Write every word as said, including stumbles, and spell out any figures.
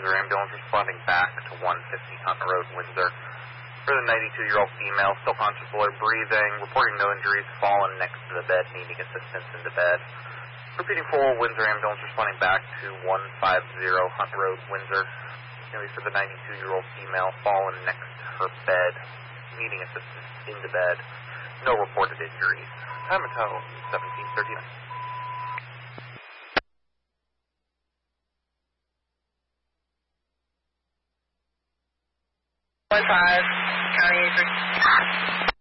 Windsor ambulance responding back to one fifty Hunt Road, Windsor. For the ninety-two-year-old female, still conscious, low breathing, reporting no injuries, fallen next to the bed, needing assistance into bed. Repeating for Windsor ambulance responding back to one fifty Hunt Road, Windsor. Going to be for the ninety-two-year-old female, fallen next to her bed, needing assistance into bed. No reported injuries. Time at home, seventeen thirty-nine. One five, County Acre.